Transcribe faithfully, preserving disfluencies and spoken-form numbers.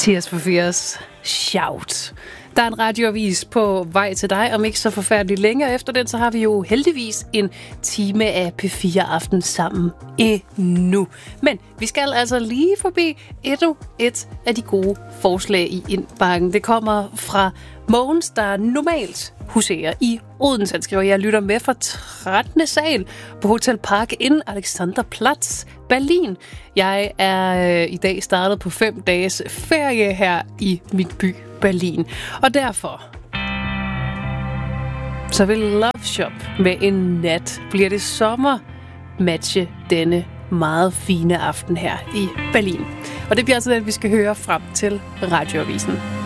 Tears for Fears, Shout. Der er en radioavis på vej til dig, om ikke så forfærdeligt længere. Efter den, så har vi jo heldigvis en time af P fire Aften sammen endnu. Men vi skal altså lige forbi endnu et af de gode forslag i indbakken. Det kommer fra Mogens, der normalt huserer i Odense. Han skriver, jeg lytter med fra trettende sal på Hotel Park Inn Alexanderplatz, Berlin. Jeg er øh, i dag startet på fem dages ferie her i mit by Berlin. Og derfor så vil Love Shop med en nat bliver det sommer matche denne meget fine aften her i Berlin. Og det bliver altså den, vi skal høre frem til radioavisen.